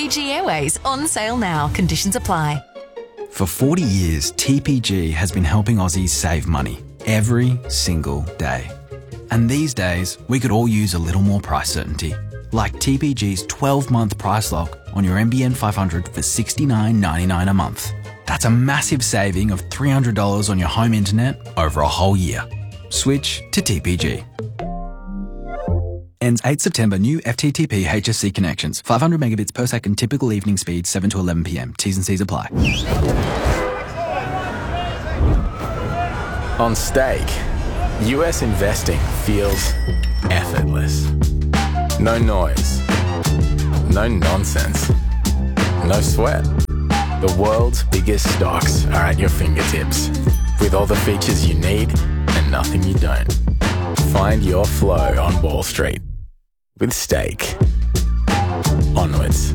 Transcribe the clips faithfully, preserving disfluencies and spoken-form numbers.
P G Airways on sale now. Conditions apply. For forty years, T P G has been helping Aussies save money every single day. And these days, we could all use a little more price certainty. Like T P G's twelve-month price lock on your M B N five hundred for sixty-nine ninety-nine a month. That's a massive saving of three hundred dollars on your home internet over a whole year. Switch to T P G. Ends eighth September. New F T T P H S C connections. five hundred megabits per second. Typical evening speed seven to eleven p m. T's and C's apply. On Stake, U S investing feels effortless. No noise. No nonsense. No sweat. The world's biggest stocks are at your fingertips, with all the features you need and nothing you don't. Find your flow on Wall Street with Stake. Onwards.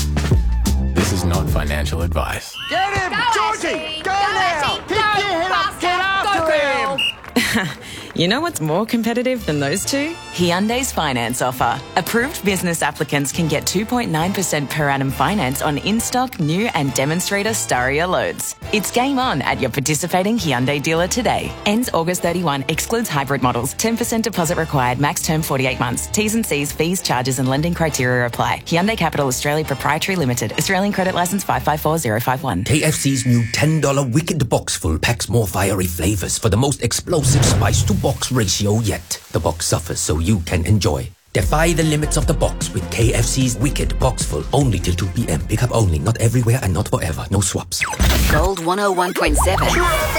This is not financial advice. Get him! Go, Georgie! Ashley! Go, Go, now! Ashley! Pick Go, your head up! Get faster! after Go, him! girl! You know what's more competitive than those two? Hyundai's finance offer. Approved business applicants can get two point nine percent per annum finance on in-stock, new and demonstrator Staria loads. It's game on at your participating Hyundai dealer today. Ends August thirty-first, excludes hybrid models. ten percent deposit required, max term forty-eight months. T's and C's, fees, charges and lending criteria apply. Hyundai Capital Australia Proprietary Limited. Australian credit licence five five four zero five one. K F C's new ten dollar Wicked Box Full packs more fiery flavours for the most explosive spice-to-box ratio yet. The box suffers so you can enjoy. Defy the limits of the box with K F C's Wicked Box Full. Only till two p m. Pick up only, not everywhere and not forever. No swaps. Gold one oh one point seven.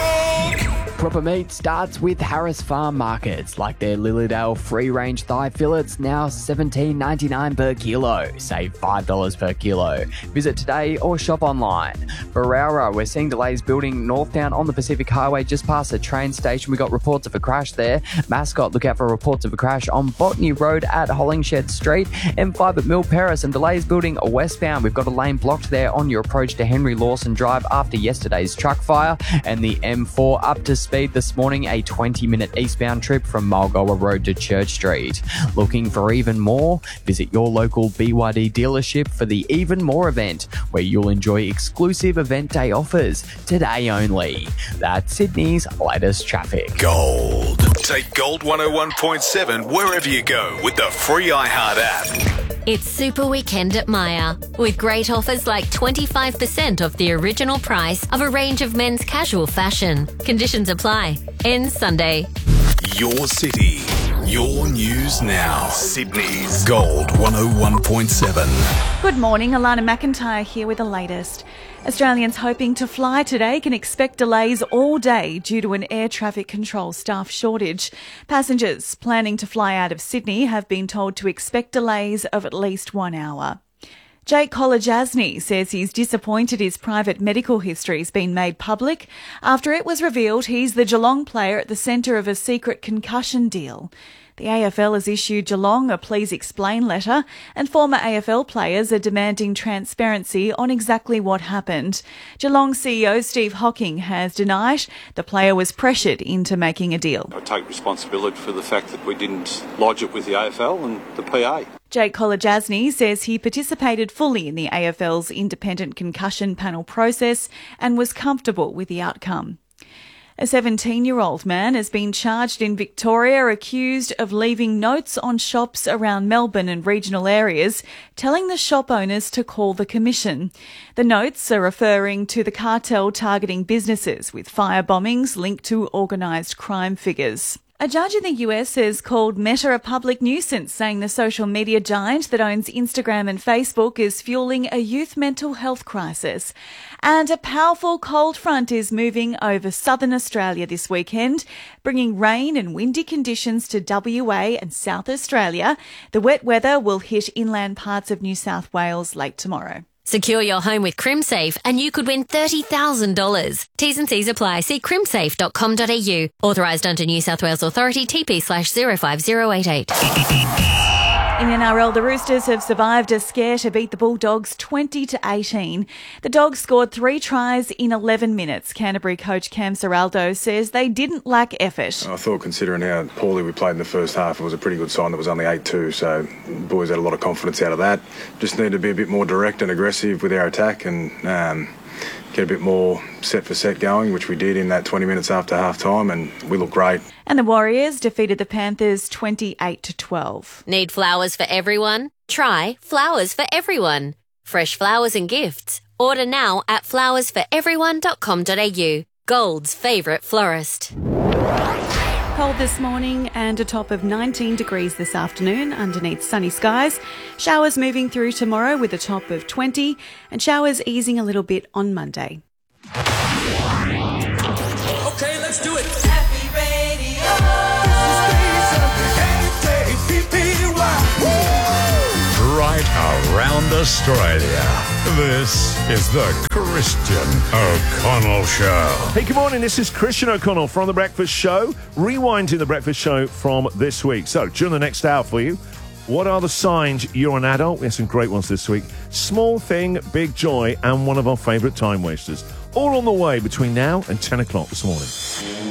Proper Meat starts with Harris Farm Markets, like their Lilydale free-range thigh fillets, now seventeen ninety-nine per kilo. Save five dollars per kilo. Visit today or shop online. Barara, we're seeing delays building northbound on the Pacific Highway just past the train station. We got reports of a crash there. Mascot, look out for reports of a crash on Botany Road at Hollingshed Street. M five at Mill Paris, some delays building westbound. We've got a lane blocked there on your approach to Henry Lawson Drive after yesterday's truck fire. And the M four up to speed this morning, a twenty minute eastbound trip from Mulgoa Road to Church Street. Looking for even more? Visit your local B Y D dealership for the Even More event, where you'll enjoy exclusive event day offers today only. That's Sydney's latest traffic. Gold. Take Gold one oh one point seven wherever you go with the free iHeart app. It's Super Weekend at Myer, with great offers like twenty-five percent off the original price of a range of men's casual fashion. Conditions apply. Ends Sunday. Your city. Your news now. Sydney's Gold one oh one point seven. Good morning, Alana McIntyre here with the latest. Australians hoping to fly today can expect delays all day due to an air traffic control staff shortage. Passengers planning to fly out of Sydney have been told to expect delays of at least one hour. Jake Kolodjasny says he's disappointed his private medical history has been made public after it was revealed he's the Geelong player at the centre of a secret concussion deal. The A F L has issued Geelong a please explain letter, and former A F L players are demanding transparency on exactly what happened. Geelong C E O Steve Hocking has denied the player was pressured into making a deal. I take responsibility for the fact that we didn't lodge it with the A F L and the P A. Jake Kolodjasny says he participated fully in the A F L's independent concussion panel process and was comfortable with the outcome. A seventeen-year-old man has been charged in Victoria accused of leaving notes on shops around Melbourne and regional areas telling the shop owners to call the Commission. The notes are referring to the cartel targeting businesses with fire bombings linked to organised crime figures. A judge in the U S has called Meta a public nuisance, saying the social media giant that owns Instagram and Facebook is fueling a youth mental health crisis. And a powerful cold front is moving over southern Australia this weekend, bringing rain and windy conditions to W A and South Australia. The wet weather will hit inland parts of New South Wales late tomorrow. Secure your home with CrimSafe and you could win thirty thousand dollars. T's and C's apply. See crimsafe dot com dot a u. Authorised under New South Wales Authority, T P slash zero five zero eight eight. In N R L, the Roosters have survived a scare to beat the Bulldogs twenty to eighteen. The Dogs scored three tries in eleven minutes. Canterbury coach Cam Serraldo says they didn't lack effort. I thought, considering how poorly we played in the first half, it was a pretty good sign that it was only eight two, so the boys had a lot of confidence out of that. Just need to be a bit more direct and aggressive with our attack and um, get a bit more set for set going, which we did in that twenty minutes after half time, and we look great. And the Warriors defeated the Panthers twenty-eight to twelve. Need flowers for everyone? Try Flowers for Everyone. Fresh flowers and gifts. Order now at flowers for everyone dot com dot a u. Gold's favourite florist. Cold this morning and a top of nineteen degrees this afternoon underneath sunny skies. Showers moving through tomorrow with a top of twenty and showers easing a little bit on Monday. Okay, let's do it. Happy Radio. Right around Australia. This is the Christian O'Connell Show. Hey, good morning. This is Christian O'Connell from The Breakfast Show. Rewinding The Breakfast Show from this week. So, during the next hour for you, what are the signs you're an adult? We have some great ones this week. Small thing, big joy, and one of our favourite time wasters. All on the way between now and ten o'clock this morning.